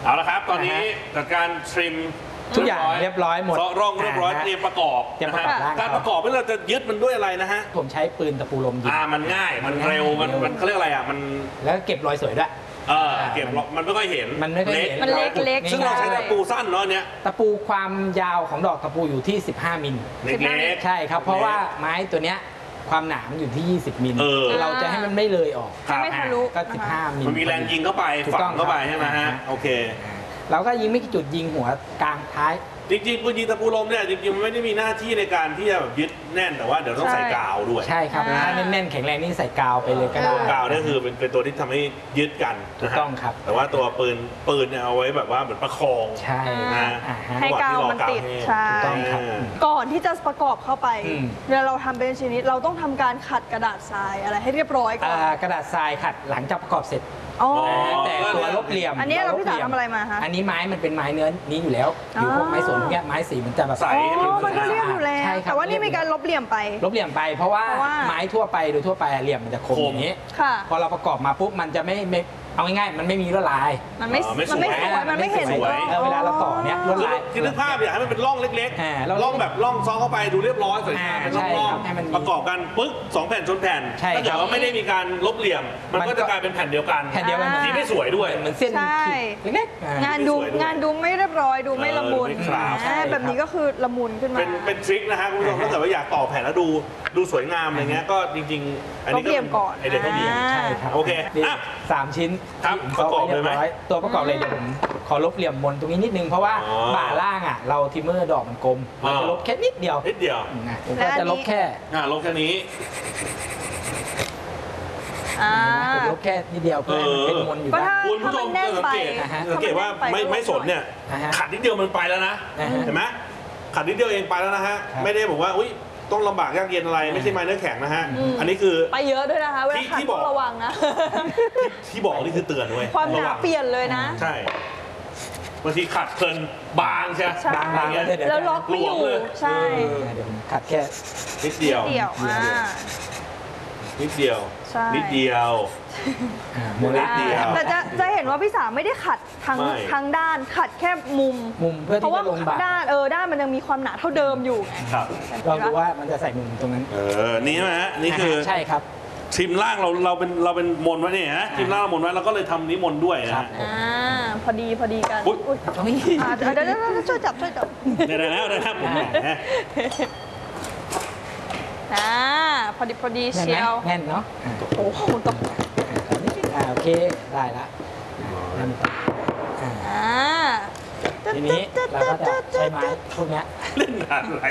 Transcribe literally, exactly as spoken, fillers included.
เอาละครับตอนนี้จากการทริมทุกอย่างเรียบร้อยหมดเซาะร่องเรียบร้อยเตรียมประกอบเตรียมประกอบร่างการประกอบเราจะยึดมันด้วยอะไรนะฮะผมใช้ปืนตะปูลมยิงอ่ามันง่ายมันเร็วมันมันเขาเรียกอะไรอ่ะมันแล้วเก็บรอยสวยด้วยเออเก็บมันไม่ค่อยเห็นมันไม่ค่อยเห็นมันเล็กๆซึ่งเราใช้ตะปูสั้นเนาะเนี้ยตะปูความยาวของดอกตะปูอยู่ที่สิบห้ามิลเล็กๆใช่ครับเพราะว่าไม้ตัวเนี้ยความหนามันอยู่ที่ยี่สิบมิลเออเราจะให้มันไม่เลยออกไม่ทะลุก็สิบห้ามิลมันมีแรงยิงเข้าไปฝังเข้าไปใช่ไหมฮะโอเคเราก็ยิงไม่กี่จุดยิงหัวกลางท้ายจริงๆปืนยิงตะปูลมเนี่ยจริงๆมันไม่ได้มีหน้าที่ในการที่จะแบบยึดแน่นแต่ว่าเดี๋ยวต้องใส่กาวด้วยใช่ครับถ้าแน่นๆแข็งแรงนี่ใส่กาวไปเลยก็ได้กาวนี่คือเป็นเป็นตัวที่ทำให้ยึดกันถูกต้องครับแต่ว่าตัวปืนปืนเนี่ยเอาไว้แบบว่าเหมือนประคองใช่นะให้กาวมันติดใช่ก่อนที่จะประกอบเข้าไปเวลาเราทำเป็นชนิดเราต้องทำการขัดกระดาษทรายอะไรให้เรียบร้อยก่อนกระดาษทรายขัดหลังจากประกอบเสร็จแต่ตัวลบเหลี่ยมอันนี้เราพี่สาวทำอะไรมาคะอันนี้ไม้มันเป็นไม้เนื้อนี้อยู่แล้วอยู่พวกไม้สนเนี้ยไม้สีมันจะแบบใสมันก็เรียบอยู่แล้วแต่ว่านี่มีการลบเหลี่ยมไปลบเหลี่ยมไปเพราะว่าไม้ทั่วไปโดยทั่วไปเหลี่ยมมันจะคมอย่างนี้พอเราประกอบมาปุ๊บมันจะไม่ไม่เอาง่ายๆมันไม่มีลวดลายมันไม่มันไม่สวยมันไม่เห็นเวลาเราต่อเนี้ยลวดลายที่นึกภาพอยากให้มันเป็นร่องเล็กๆร่องแบบร่องซองเข้าไปดูเรียบร้อยสวยงามเป็นร่องๆประกอบกันปึ๊กสองแผ่นชนแผ่นถ้าเกิดว่าไม่ได้มีการลบเหลี่ยมมันก็จะกลายเป็นแผ่นเดียวกันแผ่นเดียวกันสีไม่สวยด้วยเหมือนเส้นเล็กๆงานดูงานดูไม่เรียบร้อยดูไม่ละมุนแบบนี้ก็คือละมุนขึ้นมาเป็นเป็นทริคนะฮะคุณผู้ชมถ้าเกิดว่าอยากต่อแผ่นแล้วดูดูสวยงามอะไรเงี้ยก็จริงๆอันนี้ก็ไอเดียเขาดีใช่ครับโอเคสามชิ้นครับประกอบเลยไหมตัวประกอบเลยเดี๋ยวผมขอลบเหลี่ยมบนตรงนี้นิดนึงเพราะว่าบ่าล่างอ่ะเราทิมเมอร์ดอกมันกลมเราจะลบแค่นิดเดียวนิดเดียวผมก็จะลบแค่อ่าลบแค่นี้ผมลบแค่นิดเดียวเพื่อเป็นมนอยู่ได้คุณผู้ชมสังเกตสังเกตว่าไม่ไม่สนเนี่ยขัดนิดเดียวมันไปแล้วนะเห็นไหมขัดนิดเดียวเองไปแล้วนะฮะไม่ได้บอกว่าอุ้ยต้องลำบากยากเย็นอะไรไม่ใช่ไม้เนื้อแข็งนะฮะอันนี้คือไปเยอะด้วยนะคะเวลาขัดต้องระวังนะที่บอกนี่คือเตือนด้วยความหนาเปลี่ยนเลยนะใช่บางทีขัดเพลินบางใช่บางบางแล้วล็อกไม่อยู่ใช่เดี๋ยวขัดแค่นิดเดียวนิดเดียวนิดเดียวนิดเดียวนิดเดียวแต่จะจะเห็นว่าพี่สาวไม่ได้ขัดทั้งทั้งด้านขัดแค่มุมมุมเพื่อที่จะลงบาด้านเออด้านมันยังมีความหนาเท่าเดิมอยู่ครับลองดูว่ามันจะใส่มุมตรงนั้นเออนี่ใช่ไหมฮะนี่คือใช่ครับทิมล่างเราเราเป็นเราเป็นมนไว้เนี่ยฮะทิมล่างเรามนไว้เราก็เลยทำนี้มนด้วยนะอ่าพอดีพอดีกันอุ้ยตรงนี้เดี๋ยวเดี๋ยวช่วยจับช่วยจับได้แล้วได้แล้วผมอ่าพอดีพอดีเชียวแน่นเนาะโอ้โหตกโอเคได้ละอ่าทีนี้เราก็จะใช้ไม้พวกนี้เล่นอะไร